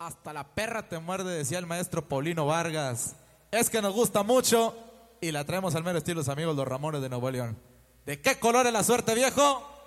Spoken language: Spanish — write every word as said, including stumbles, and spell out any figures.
Hasta la perra te muerde, decía el maestro Paulino Vargas. Es que nos gusta mucho y la traemos al mero estilo los amigos los Ramones de Nuevo León. ¿De qué color es la suerte, viejo?